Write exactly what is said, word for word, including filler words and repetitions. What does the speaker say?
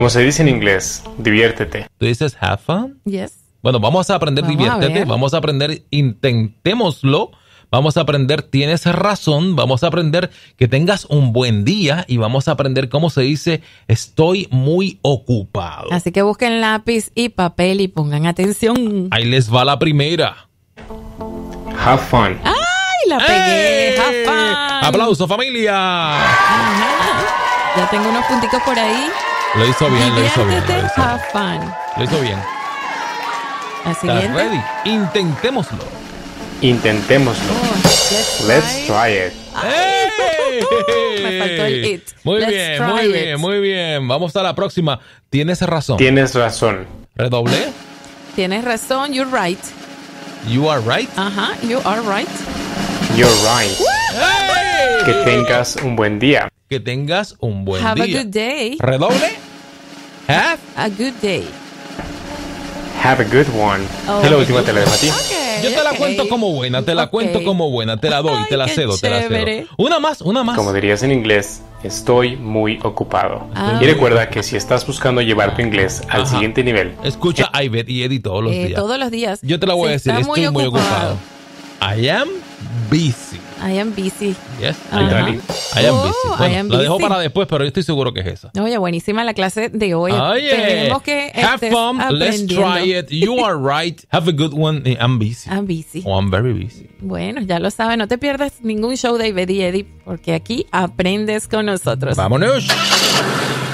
Como se dice en inglés, diviértete. ¿Tú dices have fun? Yes. Bueno, vamos a aprender Vamos diviértete, a vamos a aprender intentémoslo, vamos a aprender tienes razón, vamos a aprender que tengas un buen día y vamos a aprender cómo se dice estoy muy ocupado. Así que busquen lápiz y papel y pongan atención. Ahí les va la primera. Have fun. ¡Ay, la pegué! ¡Eh! Have fun. ¡Aplauso, familia! Ajá. Ya tengo unos punticos por ahí. Lo hizo bien, lo hizo bien. Diviértete, Lo hizo have bien. fun. Lo hizo bien. La ¿Estás siguiente. ready? Intentémoslo. Intentémoslo. Oh, let's, Let's try it. ¡Eh! Me faltó el it. Muy Let's bien, try muy it. bien, muy bien. Vamos a la próxima. Tienes razón. Tienes razón. Redoble. Tienes razón, you're right. You are right. Ajá, you are right. You're right. ¡Hey! Que tengas un buen día. Que tengas un buen Have día. a good day. Redoble. Have. A good day. Have a good one. Oh. Y la última te la dejo a ti. Okay, Yo te la okay. cuento como buena, te la Ok. cuento como buena, te la doy, Ay, te la qué cedo, te la chévere. cedo. Una más, una más. Como dirías en inglés, estoy muy ocupado. Ah. Y recuerda que si estás buscando llevar tu inglés al Ajá. siguiente nivel, Escucha a Ivette y Eddie todos los Eh, días. todos los días. Yo te la voy a Sí, decir, está estoy muy ocupado. I am busy. I am busy. Yes, Ajá. I am, I am Oh, busy. I Bueno, am la dejo busy. para después, pero yo estoy seguro que es esa. Oye, buenísima la clase de hoy. Oye, Tenemos que have estés fun, let's aprendiendo. try it. You are right. Have a good one. I'm busy. I'm busy. Oh, I'm very busy. Bueno, ya lo sabes, no te pierdas ningún show de Ivette y Eddie, porque aquí aprendes con nosotros. Vámonos.